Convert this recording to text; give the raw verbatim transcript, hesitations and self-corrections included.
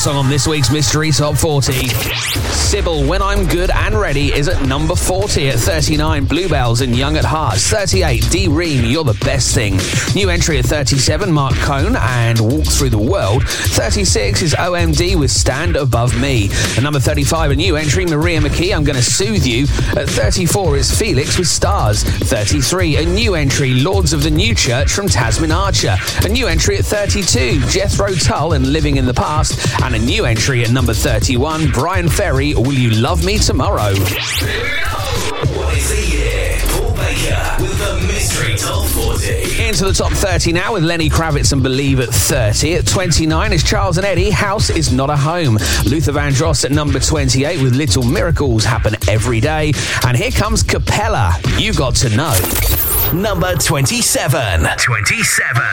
song on this week's Mystery Top forty. Sybil, When I'm Good and Ready is at number forty. At thirty-nine, Bluebells and Young at Heart. thirty-eight, D-Ream, You're the Best Thing. New entry at thirty-seven, Mark Cohn and Walk Through the World. thirty-six is O M D with Stand Above Me. At number thirty-five, a new entry, Maria McKee, I'm Gonna Soothe You. At thirty-four is Felix with Stars. thirty-three, a new entry, Lords of the New Church from Tasmin Archer. A new entry at thirty-two, Jethro Tull and Living in the Past. And a new entry at number thirty-one, Brian Ferry, Will You Love Me Tomorrow? What is the year? Paul Baker with the Mystery Top forty. Into the top thirty now with Lenny Kravitz and Believe at thirty. At twenty-nine is Charles and Eddie, House is Not a Home. Luther Vandross at number twenty-eight with Little Miracles Happen Every Day. And here comes Capella, You Got to Know. Number twenty-seven. twenty-seven.